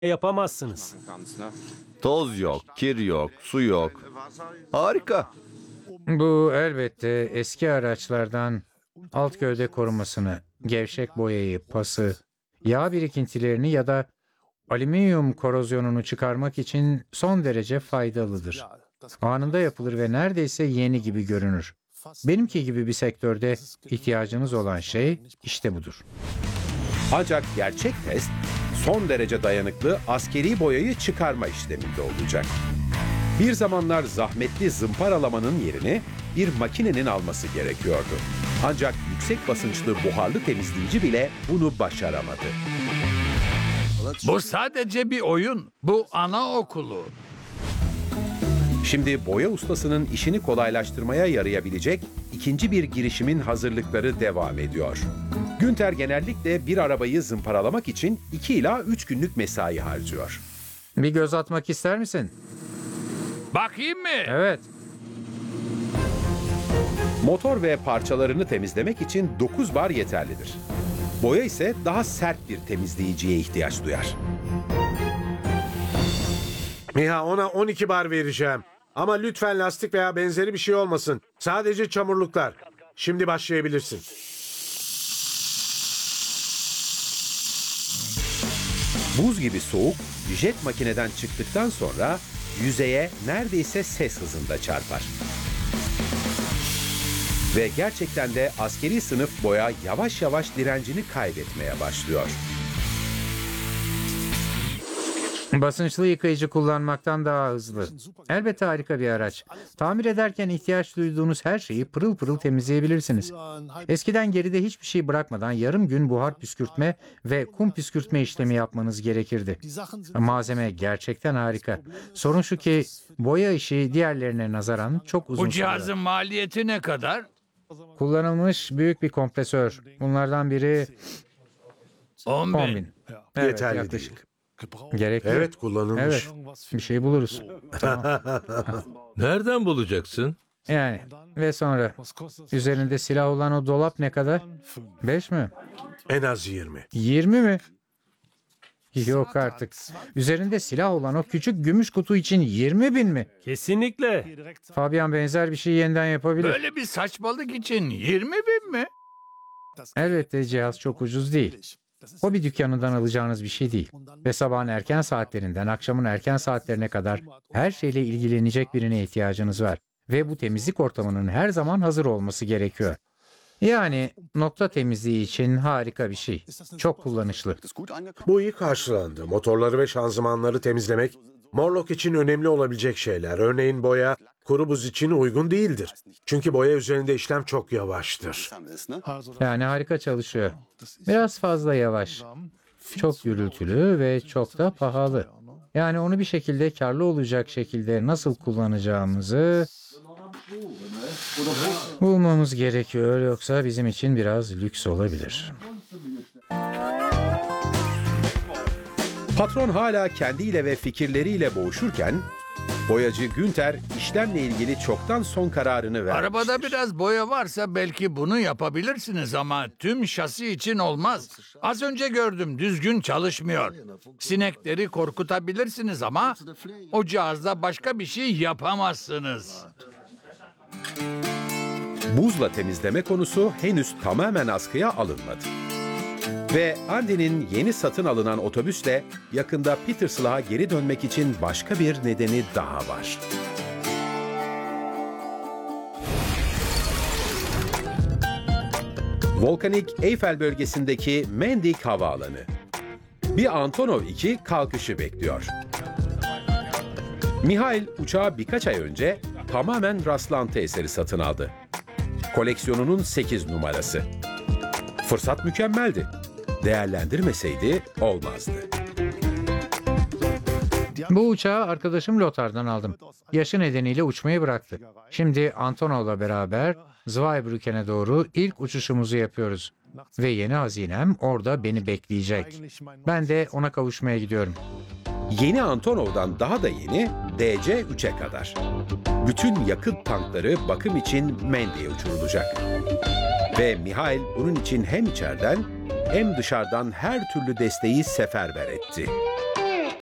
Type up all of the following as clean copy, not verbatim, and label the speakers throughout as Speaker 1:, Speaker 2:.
Speaker 1: yapamazsınız.
Speaker 2: Toz yok, kir yok, su yok. Harika.
Speaker 3: Bu elbette eski araçlardan alt gövde korumasını, gevşek boyayı, pası, yağ birikintilerini ya da alüminyum korozyonunu çıkarmak için son derece faydalıdır. Anında yapılır ve neredeyse yeni gibi görünür. Benimki gibi bir sektörde ihtiyacınız olan şey işte budur.
Speaker 4: Ancak gerçek test son derece dayanıklı askeri boyayı çıkarma işleminde olacak. Bir zamanlar zahmetli zımparalamanın yerini bir makinenin alması gerekiyordu. Ancak yüksek basınçlı buharlı temizleyici bile bunu başaramadı.
Speaker 5: Bu sadece bir oyun. Bu anaokulu.
Speaker 4: Şimdi boya ustasının işini kolaylaştırmaya yarayabilecek ikinci bir girişimin hazırlıkları devam ediyor. Günter genellikle bir arabayı zımparalamak için 2 ila 3 günlük mesai harcıyor.
Speaker 3: Bir göz atmak ister misin?
Speaker 5: Bakayım mı?
Speaker 3: Evet.
Speaker 4: Motor ve parçalarını temizlemek için 9 bar yeterlidir. Boya ise daha sert bir temizleyiciye ihtiyaç duyar.
Speaker 6: Ya ona 12 bar vereceğim. Ama lütfen lastik veya benzeri bir şey olmasın. Sadece çamurluklar. Şimdi başlayabilirsin.
Speaker 4: Buz gibi soğuk, jet makineden çıktıktan sonra yüzeye neredeyse ses hızında çarpar. Ve gerçekten de askeri sınıf boya yavaş yavaş direncini kaybetmeye başlıyor.
Speaker 3: Basınçlı yıkayıcı kullanmaktan daha hızlı. Elbette harika bir araç. Tamir ederken ihtiyaç duyduğunuz her şeyi pırıl pırıl temizleyebilirsiniz. Eskiden geride hiçbir şey bırakmadan yarım gün buhar püskürtme ve kum püskürtme işlemi yapmanız gerekirdi. Malzeme gerçekten harika. Sorun şu ki boya işi diğerlerine nazaran çok uzun
Speaker 5: Bu
Speaker 3: sürer.
Speaker 5: cihazın maliyeti ne kadar?
Speaker 3: Kullanılmış büyük bir kompresör. Bunlardan biri
Speaker 5: 10
Speaker 3: 10
Speaker 5: bin.
Speaker 3: bin. Evet,
Speaker 6: Yeterli
Speaker 3: yaklaşık.
Speaker 6: değil.
Speaker 3: Gerekli.
Speaker 6: Evet, kullanılmış.
Speaker 3: Evet, bir şey buluruz.
Speaker 7: Nereden bulacaksın?
Speaker 3: Yani ve sonra üzerinde silah olan o dolap ne kadar? 5 mi?
Speaker 6: En az 20.
Speaker 3: 20 mi? Yok artık. Üzerinde silah olan o küçük gümüş kutu için 20 bin mi?
Speaker 1: Kesinlikle.
Speaker 3: Fabian benzer bir şey yeniden yapabilir.
Speaker 5: Böyle bir saçmalık için 20 bin mi?
Speaker 3: Elbette cihaz çok ucuz değil. Hobi dükkanından alacağınız bir şey değil. Ve sabahın erken saatlerinden akşamın erken saatlerine kadar her şeyle ilgilenecek birine ihtiyacınız var. Ve bu temizlik ortamının her zaman hazır olması gerekiyor. Yani nokta temizliği için harika bir şey. Çok kullanışlı.
Speaker 6: Bu iyi karşılandı. Motorları ve şanzımanları temizlemek, Morlock için önemli olabilecek şeyler. Örneğin boya, kuru buz için uygun değildir. Çünkü boya üzerinde işlem çok yavaştır.
Speaker 3: Yani harika çalışıyor. Biraz fazla yavaş. Çok gürültülü ve çok da pahalı. Yani onu bir şekilde karlı olacak şekilde nasıl kullanacağımızı bulmamız gerekiyor. Yoksa bizim için biraz lüks olabilir.
Speaker 4: Patron hala kendiyle ve fikirleriyle boğuşurken, boyacı Günter işlemle ilgili çoktan son kararını vermiştir.
Speaker 5: Arabada biraz boya varsa belki bunu yapabilirsiniz ama tüm şasi için olmaz. Az önce gördüm, düzgün çalışmıyor. Sinekleri korkutabilirsiniz ama o cihazda başka bir şey yapamazsınız.
Speaker 4: Buzla temizleme konusu henüz tamamen askıya alınmadı. Ve Andy'nin yeni satın alınan otobüsle yakında Peterslah'a geri dönmek için başka bir nedeni daha var. Volkanik Eyfel bölgesindeki Mendik Havaalanı. Bir Antonov 2 kalkışı bekliyor. Mihail uçağı birkaç ay önce tamamen rastlantı eseri satın aldı. Koleksiyonunun 8 numarası. Fırsat mükemmeldi. Değerlendirmeseydi olmazdı.
Speaker 3: Bu uçağı arkadaşım Lotar'dan aldım. Yaşı nedeniyle uçmayı bıraktı. Şimdi Antonov'la beraber Zweibrücken'e doğru ilk uçuşumuzu yapıyoruz. Ve yeni hazinem orada beni bekleyecek. Ben de ona kavuşmaya gidiyorum.
Speaker 4: Yeni Antonov'dan daha da yeni DC-3'e kadar. Bütün yakıt tankları bakım için Mendy'ye uçurulacak. Ve Mihail bunun için hem içeriden hem dışarıdan her türlü desteği seferber etti.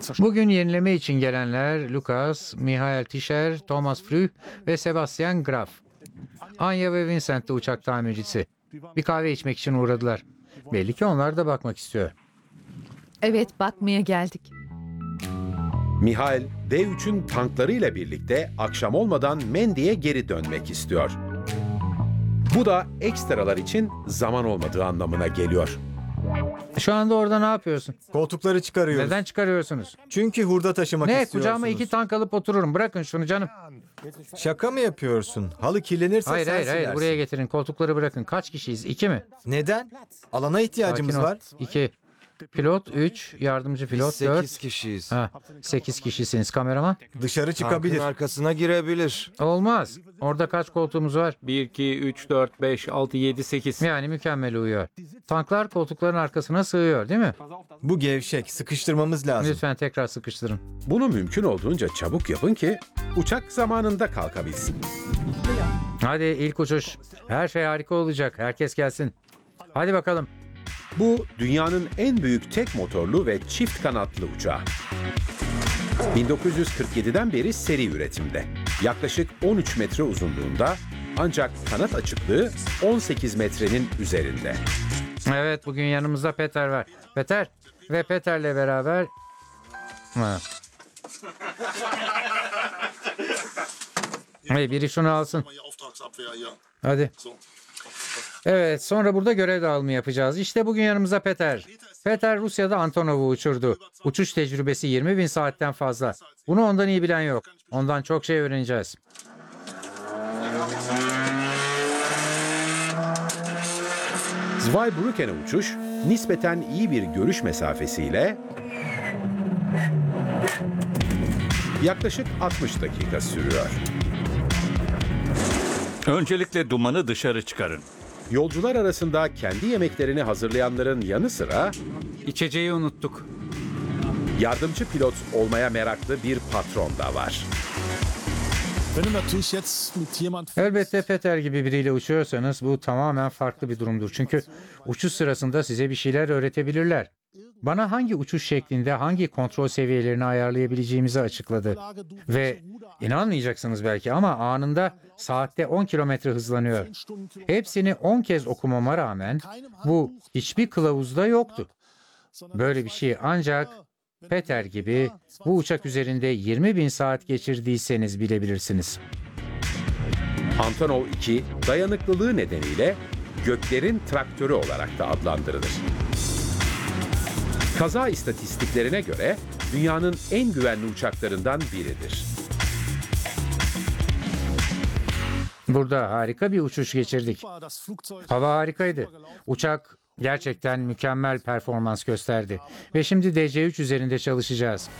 Speaker 3: Bugün yenileme için gelenler Lukas, Michael Tischer, Thomas Früh ve Sebastian Graf. Anya ve Vincent de uçak tamircisi. Bir kahve içmek için uğradılar. Belli ki onlar da bakmak istiyor.
Speaker 7: Evet, bakmaya geldik.
Speaker 4: Mihail, D3'ün tanklarıyla birlikte akşam olmadan Mendy'e geri dönmek istiyor. Bu da ekstralar için zaman olmadığı anlamına geliyor.
Speaker 3: Şu anda orada ne yapıyorsun?
Speaker 8: Koltukları çıkarıyoruz.
Speaker 3: Neden çıkarıyorsunuz?
Speaker 8: Çünkü hurda taşımak
Speaker 3: Ne?
Speaker 8: istiyorsunuz.
Speaker 3: Kucağıma 2 tank alıp otururum. Bırakın şunu canım.
Speaker 8: Şaka mı yapıyorsun? Halı kirlenirse
Speaker 3: Hayır
Speaker 8: sen
Speaker 3: hayır hayır.
Speaker 8: silersin.
Speaker 3: Buraya getirin. Koltukları bırakın. Kaç kişiyiz? 2 mi?
Speaker 8: Neden? Alana ihtiyacımız
Speaker 3: Sakin ol.
Speaker 8: var.
Speaker 3: 2. Pilot 3. Yardımcı pilot 4.
Speaker 9: 8 kişiyiz.
Speaker 3: Ha, 8 kişisiniz. Kameraman?
Speaker 8: Dışarı çıkabilir.
Speaker 9: Tankın arkasına girebilir.
Speaker 3: Olmaz. Orada kaç koltuğumuz var?
Speaker 1: 1, 2, 3, 4, 5, 6, 7, 8.
Speaker 3: Yani mükemmel uyuyor. Tanklar koltukların arkasına sığıyor değil mi?
Speaker 8: Bu gevşek. Sıkıştırmamız lazım.
Speaker 3: Lütfen tekrar sıkıştırın.
Speaker 4: Bunu mümkün olduğunca çabuk yapın ki uçak zamanında kalkabilsin.
Speaker 3: Hadi ilk uçuş. Her şey harika olacak. Herkes gelsin. Hadi bakalım.
Speaker 4: Bu dünyanın en büyük tek motorlu ve çift kanatlı uçağı. 1947'den beri seri üretimde. Yaklaşık 13 metre uzunluğunda ancak kanat açıklığı 18 metrenin üzerinde.
Speaker 3: Evet, bugün yanımızda Peter var. Peter ve Peter'le beraber... Ha. Hey, biri şunu alsın. Hadi. Evet, sonra burada görev dağılımı yapacağız. İşte bugün yanımızda Peter. Peter Rusya'da Antonov'u uçurdu. Uçuş tecrübesi 20.000 saatten fazla. Bunu ondan iyi bilen yok. Ondan çok şey öğreneceğiz.
Speaker 4: Zweibrücken'e uçuş nispeten iyi bir görüş mesafesiyle yaklaşık 60 dakika sürüyor.
Speaker 1: Öncelikle dumanı dışarı çıkarın.
Speaker 4: Yolcular arasında kendi yemeklerini hazırlayanların yanı sıra
Speaker 1: İçeceği unuttuk.
Speaker 4: yardımcı pilot olmaya meraklı bir patron da var.
Speaker 3: Elbette Peter gibi biriyle uçuyorsanız bu tamamen farklı bir durumdur. Çünkü uçuş sırasında size bir şeyler öğretebilirler. Bana hangi uçuş şeklinde hangi kontrol seviyelerini ayarlayabileceğimizi açıkladı. Ve inanmayacaksınız belki ama anında saatte 10 kilometre hızlanıyor. Hepsini 10 kez okumama rağmen bu hiçbir kılavuzda yoktu. Böyle bir şey ancak Peter gibi bu uçak üzerinde 20.000 saat geçirdiyseniz bilebilirsiniz.
Speaker 4: Antonov 2 dayanıklılığı nedeniyle göklerin traktörü olarak da adlandırılır. Kaza istatistiklerine göre dünyanın en güvenli uçaklarından biridir.
Speaker 3: Burada harika bir uçuş geçirdik. Hava harikaydı. Uçak gerçekten mükemmel performans gösterdi. Ve şimdi DC-3 üzerinde çalışacağız.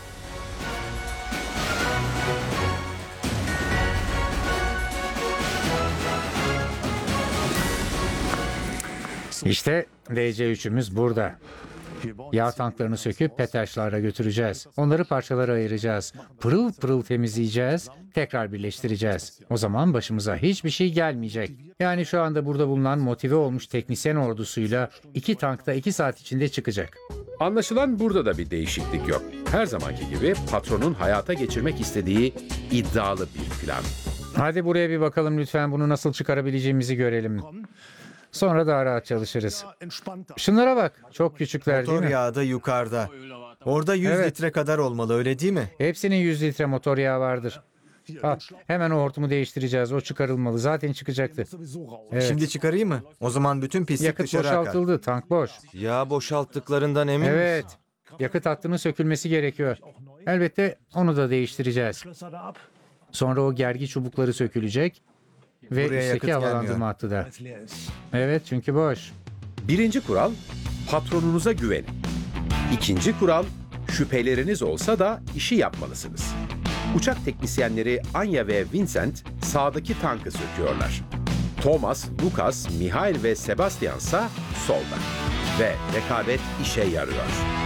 Speaker 3: İşte DC-3'ümüz burada. Yağ tanklarını söküp Peterschlar'a götüreceğiz. Onları parçalara ayıracağız. Pırıl pırıl temizleyeceğiz. Tekrar birleştireceğiz. O zaman başımıza hiçbir şey gelmeyecek. Yani şu anda burada bulunan motive olmuş teknisyen ordusuyla 2 tank da 2 saat içinde çıkacak.
Speaker 4: Anlaşılan burada da bir değişiklik yok. Her zamanki gibi patronun hayata geçirmek istediği iddialı bir plan.
Speaker 3: Hadi buraya bir bakalım lütfen, bunu nasıl çıkarabileceğimizi görelim. Sonra daha rahat çalışırız. Şunlara bak. Çok küçükler değil
Speaker 8: Motor
Speaker 3: mi?
Speaker 8: yağı da yukarıda. Orada 100
Speaker 3: Evet.
Speaker 8: litre kadar olmalı, öyle değil mi?
Speaker 3: Hepsinin 100 litre motor yağı vardır. Al, hemen o hortumu değiştireceğiz. O çıkarılmalı. Zaten çıkacaktı. Evet.
Speaker 8: Şimdi çıkarayım mı? O zaman bütün pislik
Speaker 3: Yakıt
Speaker 8: dışarı akar.
Speaker 3: boşaltıldı. Tank boş.
Speaker 9: Yağ boşalttıklarından emin misin?
Speaker 3: Evet. Yakıt hattının sökülmesi gerekiyor. Elbette onu da değiştireceğiz. Sonra o gergi çubukları sökülecek. Ve
Speaker 8: Buraya
Speaker 3: üstteki
Speaker 8: yakıt
Speaker 3: havalandırma
Speaker 8: gelmiyor.
Speaker 3: hattı da. Evet, çünkü boş.
Speaker 4: Birinci kural, patronunuza güvenin. İkinci kural, şüpheleriniz olsa da işi yapmalısınız. Uçak teknisyenleri Anya ve Vincent sağdaki tankı söküyorlar. Thomas, Lukas, Mihail ve Sebastian ise solda. Ve rekabet işe yarıyor.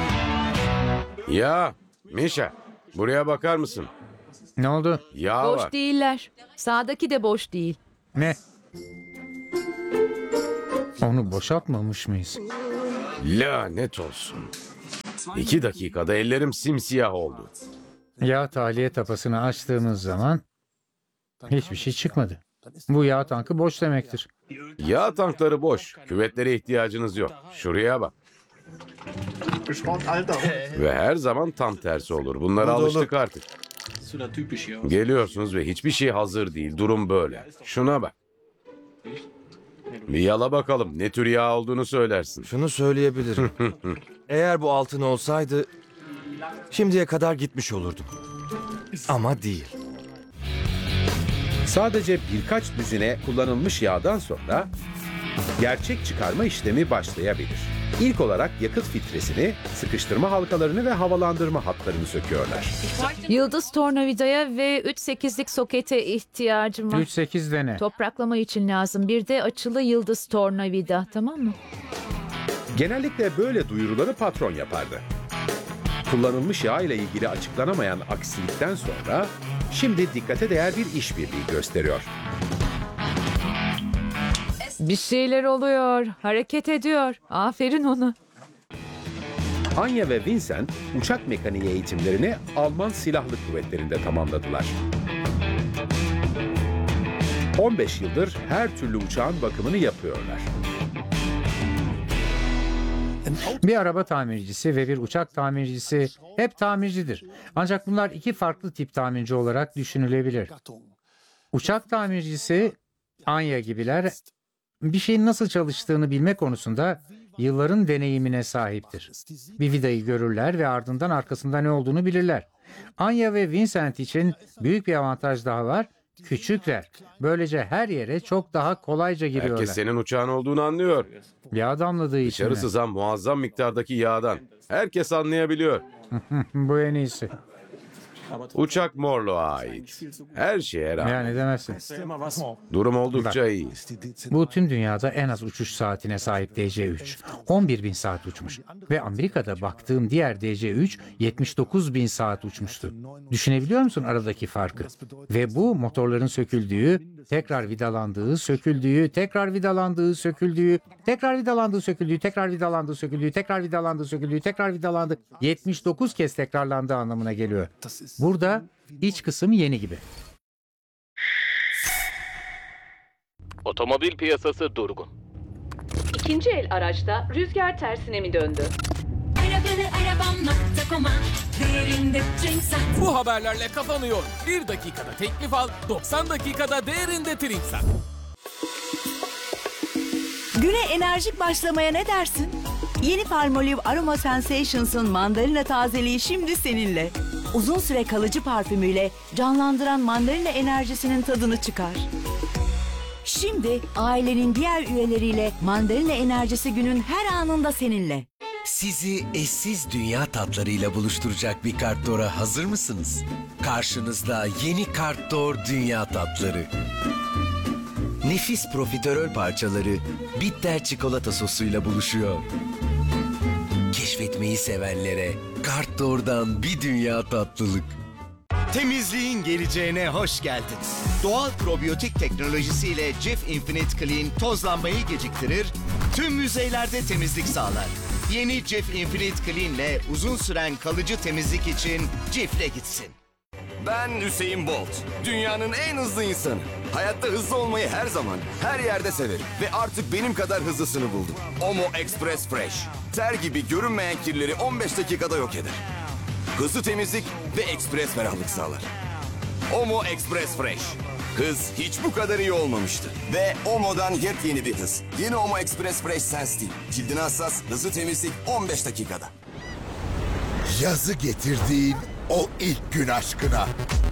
Speaker 10: Ya Mişa, buraya bakar mısın?
Speaker 3: Ne oldu?
Speaker 10: Yağ
Speaker 7: Boş
Speaker 10: var.
Speaker 7: değiller. Sağdaki de boş değil.
Speaker 3: Ne? Onu boşaltmamış mıyız?
Speaker 10: Lanet olsun. 2 dakikada ellerim simsiyah oldu.
Speaker 3: Yağ tahliye tapasını açtığımız zaman hiçbir şey çıkmadı. Bu yağ tankı boş demektir.
Speaker 10: Yağ tankları boş. Küvetlere ihtiyacınız yok. Şuraya bak. Ve her zaman tam tersi olur. Bunlara alıştık artık. Geliyorsunuz ve hiçbir şey hazır değil. Durum böyle. Şuna bak. Bir yala bakalım. Ne tür yağ olduğunu söylersin.
Speaker 9: Şunu söyleyebilirim. Eğer bu altın olsaydı şimdiye kadar gitmiş olurdum. Ama değil.
Speaker 4: Sadece birkaç düzine kullanılmış yağdan sonra gerçek çıkarma işlemi başlayabilir. İlk olarak yakıt filtresini, sıkıştırma halkalarını ve havalandırma hatlarını söküyorlar.
Speaker 7: Yıldız tornavidaya ve 3/8'lik sokete ihtiyacım var.
Speaker 3: 3-8 dene.
Speaker 7: Topraklama için lazım. Bir de açılı yıldız tornavida, tamam mı?
Speaker 4: Genellikle böyle duyuruları patron yapardı. Kullanılmış yağ ile ilgili açıklanamayan aksilikten sonra şimdi dikkate değer bir işbirliği gösteriyor.
Speaker 7: Bir şeyler oluyor. Hareket ediyor. Aferin ona.
Speaker 4: Anya ve Vincent uçak mekaniği eğitimlerini Alman Silahlı Kuvvetleri'nde tamamladılar. 15 yıldır her türlü uçağın bakımını yapıyorlar.
Speaker 3: Bir araba tamircisi ve bir uçak tamircisi hep tamircidir. Ancak bunlar iki farklı tip tamirci olarak düşünülebilir. Uçak tamircisi, Anya gibiler, bir şeyin nasıl çalıştığını bilme konusunda yılların deneyimine sahiptir. Bir vidayı görürler ve ardından arkasında ne olduğunu bilirler. Anya ve Vincent için büyük bir avantaj daha var. Küçükler. Böylece her yere çok daha kolayca giriyorlar.
Speaker 10: Herkes senin uçağın olduğunu anlıyor.
Speaker 3: Yağ damladığı için
Speaker 10: Dışarı
Speaker 3: mi?
Speaker 10: sızan muazzam miktardaki yağdan. Herkes anlayabiliyor.
Speaker 3: Bu en iyisi.
Speaker 10: Uçak Morlo'ğa ait. Her şeye rağmen.
Speaker 3: Yani demezsin.
Speaker 10: Durum oldukça iyi.
Speaker 3: Bu tüm dünyada en az uçuş saatine sahip DC-3. 11.000 saat uçmuş. Ve Amerika'da baktığım diğer DC-3 79.000 saat uçmuştu. Düşünebiliyor musun aradaki farkı? Ve bu motorların söküldüğü, tekrar vidalandığı, söküldüğü, tekrar vidalandığı, söküldüğü, tekrar vidalandığı, söküldüğü, tekrar vidalandığı, söküldüğü, tekrar vidalandığı, söküldüğü, tekrar vidalandığı, 79 kez tekrarlandığı anlamına geliyor. Burada iç kısım yeni gibi.
Speaker 11: Otomobil piyasası durgun.
Speaker 12: İkinci el araçta rüzgar tersine mi döndü?
Speaker 11: Bu haberlerle kapanıyor. 1 dakikada teklif al, 90 dakikada değerinde Trinksat.
Speaker 13: Güne enerjik başlamaya ne dersin? Yeni Palmolive Aroma Sensations'ın mandalina tazeliği şimdi seninle. Uzun süre kalıcı parfümüyle canlandıran mandalina enerjisinin tadını çıkar. Şimdi ailenin diğer üyeleriyle mandalina enerjisi günün her anında seninle.
Speaker 14: Sizi eşsiz dünya tatlarıyla buluşturacak bir Kartdor'a hazır mısınız? Karşınızda yeni Kartdor Dünya Tatları. Nefis profiterol parçaları bitter çikolata sosuyla buluşuyor. Keşfetmeyi sevenlere Kartdor'dan bir dünya tatlılık.
Speaker 15: Temizliğin geleceğine hoş geldin. Doğal probiyotik teknolojisiyle Cif Infinite Clean tozlanmayı geciktirir, tüm yüzeylerde temizlik sağlar. Yeni Cif Infinite Clean ile uzun süren kalıcı temizlik için Cif'le gitsin.
Speaker 16: Ben Hüseyin Bolt. Dünyanın en hızlı insanı. Hayatta hızlı olmayı her zaman, her yerde severim. Ve artık benim kadar hızlısını buldum. Omo Express Fresh. Ter gibi görünmeyen kirleri 15 dakikada yok eder. Hızlı temizlik ve ekspres ferahlık sağlar. Omo Express Fresh. Hız hiç bu kadar iyi olmamıştı. Ve Omo'dan yepyeni bir hız. Yeni Omo Express Fresh Sensitive. Cildine hassas, hızlı temizlik 15 dakikada.
Speaker 17: Yazı getirdiğin o ilk gün aşkına.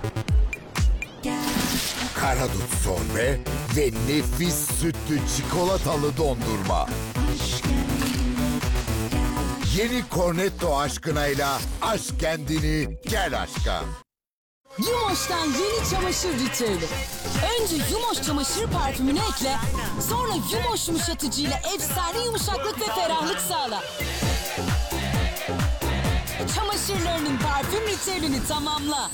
Speaker 17: Karadut sorbe ve nefis sütlü çikolatalı dondurma. Yeni Cornetto aşkınayla aşk kendini, gel aşka.
Speaker 18: Yumoş'tan yeni çamaşır ritüeli. Önce Yumoş çamaşır parfümünü ekle, sonra Yumoş yumuşatıcıyla efsane yumuşaklık ve ferahlık sağla. Çamaşırlarının parfüm ritüelini tamamla.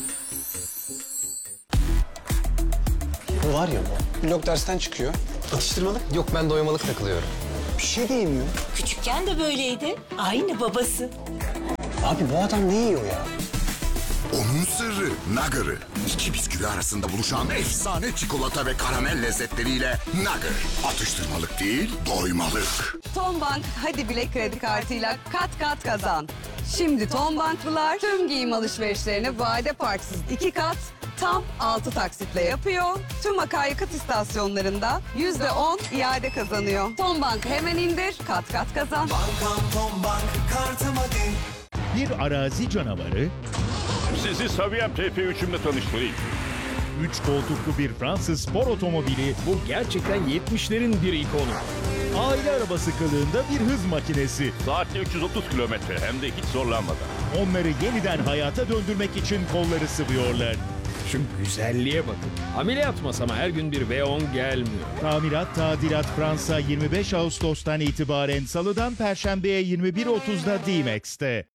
Speaker 19: Bu var ya, blok dersten çıkıyor. Atıştırmalık? Yok, ben doymalık takılıyorum. Bir şey de yemiyor.
Speaker 13: Küçükken de böyleydi. Aynı babası.
Speaker 19: Abi bu adam ne yiyor ya?
Speaker 17: Onun sırrı Nugger'ı. İki bisküvi arasında buluşan efsane çikolata ve karamel lezzetleriyle Nugger. Atıştırmalık değil, doymalık.
Speaker 20: Tombank Hadi Bile kredi kartıyla kat kat kazan. Şimdi Tombanklılar tüm giyim alışverişlerini vade farksız 2 kat, tam 6 taksitle yapıyor. Tüm akaryakıt istasyonlarında %10 iade kazanıyor. Tombank hemen indir, kat kat kazan.
Speaker 21: Bankam Tombank kartım hadi.
Speaker 22: Bir arazi canavarı,
Speaker 23: sizi Saviyem TP3'ümle tanıştırayım.
Speaker 22: 3 koltuklu bir Fransız spor otomobili,
Speaker 24: bu gerçekten 70'lerin bir ikonu.
Speaker 22: Aile arabası kılığında bir hız makinesi.
Speaker 23: Saatte 330 kilometre hem de hiç zorlanmadan.
Speaker 22: Onları yeniden hayata döndürmek için kolları sıvıyorlar.
Speaker 24: Şu güzelliğe bakın. Ameliyat masama her gün bir V10 gelmiyor.
Speaker 22: Tamirat Tadilat Fransa 25 Ağustos'tan itibaren Salı'dan Perşembe'ye 21.30'da D-Max'te.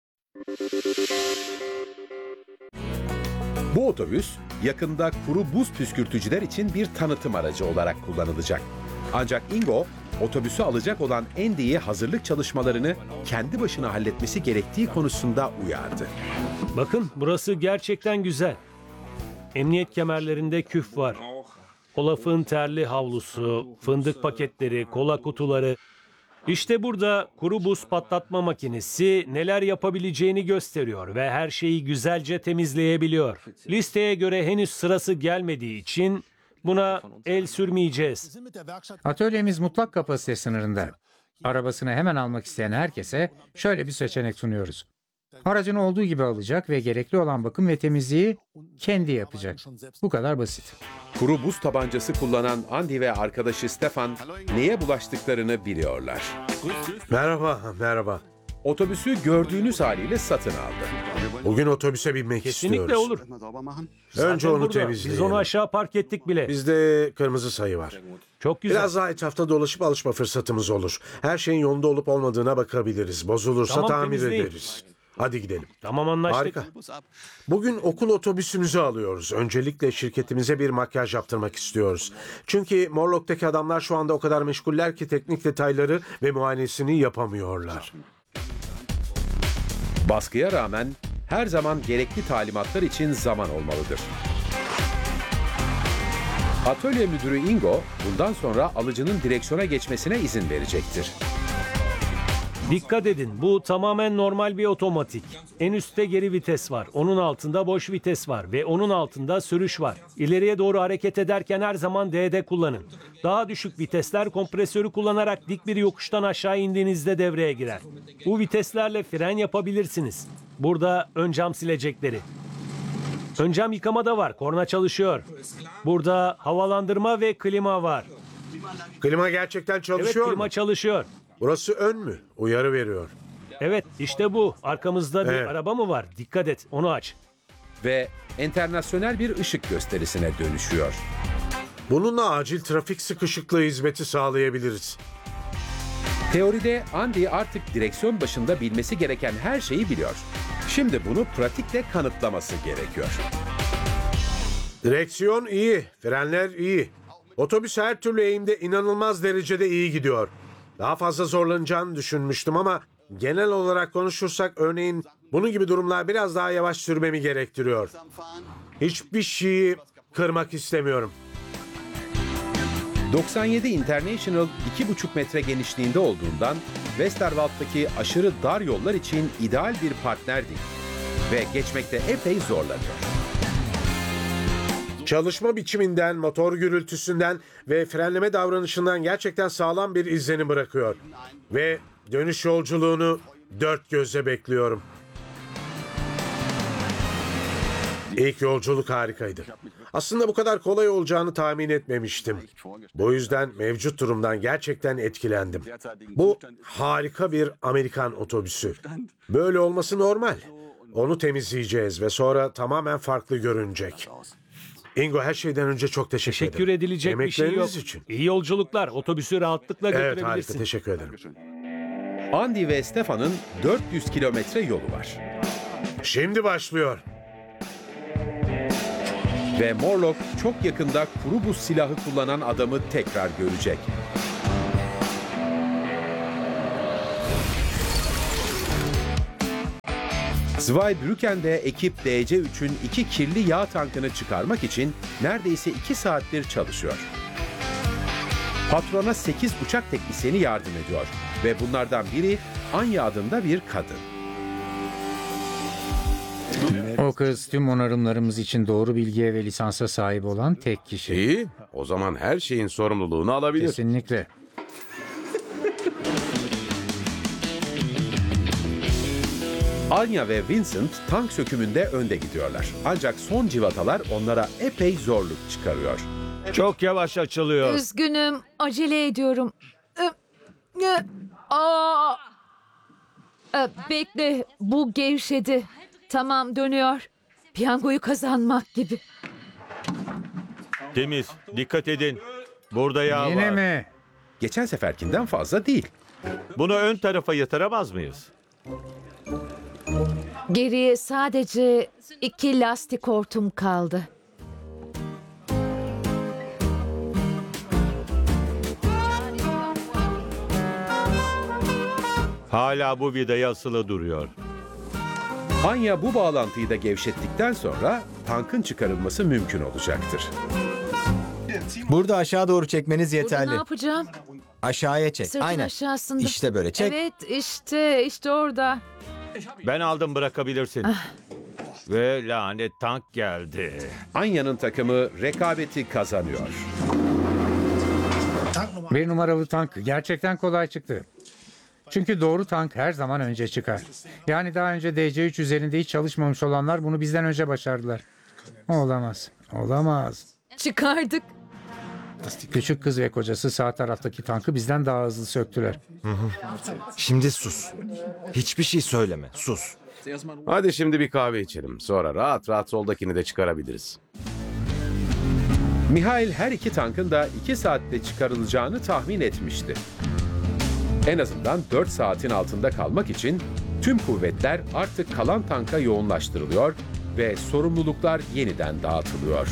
Speaker 4: Bu otobüs yakında kuru buz püskürtücüler için bir tanıtım aracı olarak kullanılacak. Ancak Ingo, otobüsü alacak olan Andy'yi hazırlık çalışmalarını kendi başına halletmesi gerektiği konusunda uyardı.
Speaker 25: Bakın burası gerçekten güzel. Emniyet kemerlerinde küf var. Olaf'ın terli havlusu, fındık paketleri, kola kutuları. İşte burada kuru buz patlatma makinesi neler yapabileceğini gösteriyor ve her şeyi güzelce temizleyebiliyor. Listeye göre henüz sırası gelmediği için buna el sürmeyeceğiz.
Speaker 3: Atölyemiz mutlak kapasite sınırında. Arabasını hemen almak isteyen herkese şöyle bir seçenek sunuyoruz. Aracını olduğu gibi alacak ve gerekli olan bakım ve temizliği kendi yapacak. Bu kadar basit.
Speaker 4: Kuru buz tabancası kullanan Andy ve arkadaşı Stefan neye bulaştıklarını biliyorlar.
Speaker 6: Merhaba.
Speaker 4: Otobüsü gördüğünüz haliyle satın aldı.
Speaker 6: Bugün otobüse binmek
Speaker 25: Kesinlikle
Speaker 6: istiyoruz.
Speaker 25: olur.
Speaker 6: Önce
Speaker 25: Zaten
Speaker 6: onu
Speaker 25: burada.
Speaker 6: temizleyelim.
Speaker 25: Biz onu aşağı park ettik bile.
Speaker 6: Bizde kırmızı sayı var.
Speaker 25: Çok güzel.
Speaker 6: Biraz daha etrafta dolaşıp alışma fırsatımız olur. Her şeyin yolunda olup olmadığına bakabiliriz. Bozulursa
Speaker 25: Tamam,
Speaker 6: tamir
Speaker 25: temizleyin.
Speaker 6: ederiz. Hadi gidelim.
Speaker 25: Tamam, anlaştık.
Speaker 6: Harika. Bugün okul otobüsümüzü alıyoruz. Öncelikle şirketimize bir makyaj yaptırmak istiyoruz. Çünkü Morlock'taki adamlar şu anda o kadar meşguller ki teknik detayları ve muayenesini yapamıyorlar.
Speaker 4: Baskıya rağmen her zaman gerekli talimatlar için zaman olmalıdır. Atölye müdürü Ingo bundan sonra alıcının direksiyona geçmesine izin verecektir.
Speaker 25: Dikkat edin, bu tamamen normal bir otomatik. En üstte geri vites var, onun altında boş vites var ve onun altında sürüş var. İleriye doğru hareket ederken her zaman D'de kullanın. Daha düşük vitesler kompresörü kullanarak dik bir yokuştan aşağı indiğinizde devreye girer. Bu viteslerle fren yapabilirsiniz. Burada ön cam silecekleri. Ön cam yıkama da var, korna çalışıyor. Burada havalandırma ve klima var.
Speaker 6: Klima gerçekten çalışıyor
Speaker 25: Evet, klima
Speaker 6: mu?
Speaker 25: çalışıyor.
Speaker 6: Burası ön mü? Uyarı veriyor.
Speaker 25: Evet, işte bu. Arkamızda bir
Speaker 6: Evet.
Speaker 25: araba mı var? Dikkat et, onu aç.
Speaker 4: Ve internasyonel bir ışık gösterisine dönüşüyor.
Speaker 6: Bununla acil trafik sıkışıklığı hizmeti sağlayabiliriz.
Speaker 4: Teoride Andy artık direksiyon başında bilmesi gereken her şeyi biliyor. Şimdi bunu pratikle kanıtlaması gerekiyor.
Speaker 6: Direksiyon iyi, frenler iyi. Otobüs her türlü eğimde inanılmaz derecede iyi gidiyor. Daha fazla zorlanacağını düşünmüştüm ama genel olarak konuşursak örneğin bunun gibi durumlar biraz daha yavaş sürmemi gerektiriyor. Hiçbir şeyi kırmak istemiyorum.
Speaker 4: 97 International 2,5 metre genişliğinde olduğundan Westerwald'daki aşırı dar yollar için ideal bir partner değil ve geçmekte epey zorlanıyor.
Speaker 6: Çalışma biçiminden, motor gürültüsünden ve frenleme davranışından gerçekten sağlam bir izlenim bırakıyor. Ve dönüş yolculuğunu dört gözle bekliyorum. İlk yolculuk harikaydı. Aslında bu kadar kolay olacağını tahmin etmemiştim. Bu yüzden mevcut durumdan gerçekten etkilendim. Bu harika bir Amerikan otobüsü. Böyle olması normal. Onu temizleyeceğiz ve sonra tamamen farklı görünecek. Ingo, her şeyden önce çok teşekkür ederim.
Speaker 25: Teşekkür edilecek bir şey yok.
Speaker 6: Emekleriniz için.
Speaker 25: İyi yolculuklar. Otobüsü rahatlıkla
Speaker 6: Evet,
Speaker 25: götürebilirsin.
Speaker 6: harika. Teşekkür ederim.
Speaker 4: Andy ve Stefan'ın 400 kilometre yolu var.
Speaker 6: Şimdi başlıyor.
Speaker 4: Ve Morlock çok yakında kuru buz silahı kullanan adamı tekrar görecek. Zweibrücken'de ekip DC-3'ün 2 kirli yağ tankını çıkarmak için neredeyse 2 saattir çalışıyor. Patrona 8 uçak teknisyeni yardım ediyor ve bunlardan biri Anya adında bir kadın.
Speaker 3: O kız tüm onarımlarımız için doğru bilgiye ve lisansa sahip olan tek kişi.
Speaker 10: İyi, o zaman her şeyin sorumluluğunu alabilir.
Speaker 3: Kesinlikle.
Speaker 4: Anya ve Vincent tank sökümünde önde gidiyorlar. Ancak son civatalar onlara epey zorluk çıkarıyor.
Speaker 25: Çok yavaş açılıyor.
Speaker 7: Üzgünüm, acele ediyorum. Aa! Bekle, bu gevşedi. Tamam, dönüyor. Piyangoyu kazanmak gibi.
Speaker 25: Temiz, dikkat edin. Burada yağ var.
Speaker 3: Yine mi?
Speaker 4: Geçen seferkinden fazla değil.
Speaker 25: Bunu ön tarafa yatıramaz mıyız?
Speaker 7: Geriye sadece 2 lastik hortum kaldı.
Speaker 25: Hala bu vidaya asılı duruyor.
Speaker 4: Anya bu bağlantıyı da gevşettikten sonra tankın çıkarılması mümkün olacaktır.
Speaker 1: Burada aşağı doğru çekmeniz
Speaker 7: Burada
Speaker 1: yeterli.
Speaker 7: ne yapacağım?
Speaker 1: Aşağıya çek.
Speaker 7: Sırtın
Speaker 1: Aynen.
Speaker 7: aşağısında.
Speaker 1: İşte böyle çek.
Speaker 7: Evet, işte orada.
Speaker 25: Ben aldım, bırakabilirsin. Ve lanet tank geldi.
Speaker 4: Anya'nın takımı rekabeti kazanıyor.
Speaker 3: 1 numaralı tank gerçekten kolay çıktı. Çünkü doğru tank her zaman önce çıkar. Yani daha önce DC-3 üzerinde hiç çalışmamış olanlar bunu bizden önce başardılar. Olamaz. Olamaz.
Speaker 7: Çıkardık.
Speaker 3: Küçük kız ve kocası sağ taraftaki tankı bizden daha hızlı söktüler.
Speaker 1: Şimdi sus. Hiçbir şey söyleme. Sus.
Speaker 10: Hadi şimdi bir kahve içelim. Sonra rahat rahat soldakini de çıkarabiliriz.
Speaker 4: Mihail her iki tankın da 2 saatte çıkarılacağını tahmin etmişti. En azından 4 saatin altında kalmak için tüm kuvvetler artık kalan tanka yoğunlaştırılıyor ve sorumluluklar yeniden dağıtılıyor.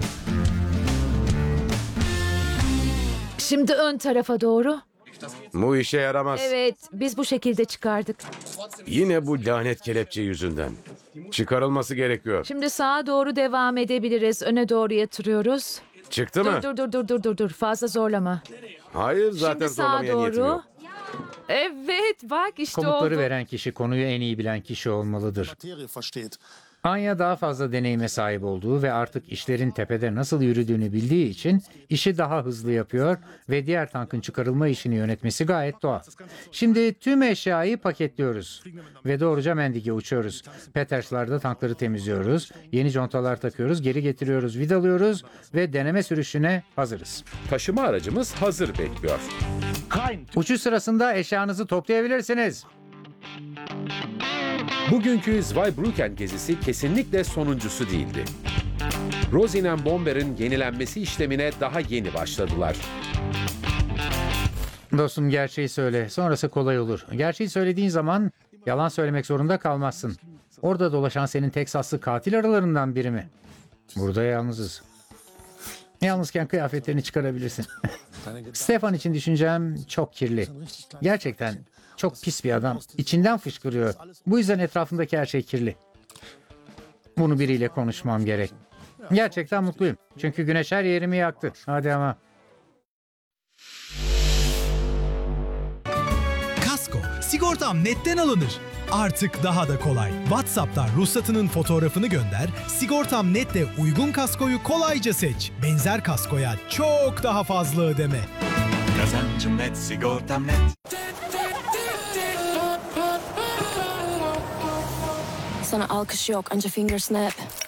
Speaker 7: Şimdi ön tarafa doğru.
Speaker 10: Bu işe yaramaz.
Speaker 7: Evet, biz bu şekilde çıkardık.
Speaker 10: Yine bu lanet kelepçe yüzünden. Çıkarılması gerekiyor.
Speaker 7: Şimdi sağa doğru devam edebiliriz. Öne doğru yatırıyoruz.
Speaker 10: Çıktı mı?
Speaker 7: Dur. Fazla zorlama.
Speaker 10: Hayır, zaten
Speaker 7: Şimdi sağa
Speaker 10: zorlamaya niyetim
Speaker 7: doğru.
Speaker 10: yok.
Speaker 7: Evet, bak işte
Speaker 3: Komutları
Speaker 7: oldu.
Speaker 3: veren kişi konuyu en iyi bilen kişi olmalıdır. Anya daha fazla deneyime sahip olduğu ve artık işlerin tepede nasıl yürüdüğünü bildiği için işi daha hızlı yapıyor ve diğer tankın çıkarılma işini yönetmesi gayet doğal. Şimdi tüm eşyayı paketliyoruz ve doğruca Mendig'e uçuyoruz. Peters'larda tankları temizliyoruz, yeni contalar takıyoruz, geri getiriyoruz, vidalıyoruz ve deneme sürüşüne hazırız.
Speaker 4: Taşıma aracımız hazır bekliyor.
Speaker 3: Uçuş sırasında eşyanızı toplayabilirsiniz.
Speaker 4: Bugünkü Zweibrücken gezisi kesinlikle sonuncusu değildi. Rosinenbomber'in yenilenmesi işlemine daha yeni başladılar.
Speaker 3: Dostum, gerçeği söyle. Sonrası kolay olur. Gerçeği söylediğin zaman yalan söylemek zorunda kalmazsın. Orada dolaşan senin Teksaslı katil aralarından biri mi? Burada yalnızız. Yalnızken kıyafetlerini çıkarabilirsin. Stefan için düşüncem çok kirli. Gerçekten çok pis bir adam. İçinden fışkırıyor. Bu yüzden etrafındaki her şey kirli. Bunu biriyle konuşmam gerek. Gerçekten mutluyum. Çünkü güneş her yerimi yaktı. Hadi ama.
Speaker 2: Kasko, sigortam netten alınır. Artık daha da kolay. WhatsApp'tan ruhsatının fotoğrafını gönder, Sigortam Net'le uygun kaskoyu kolayca seç. Benzer kaskoya çok daha fazla ödeme.
Speaker 21: Kazancım net, sigortam net.
Speaker 5: Sana alkış yok, anca finger snap.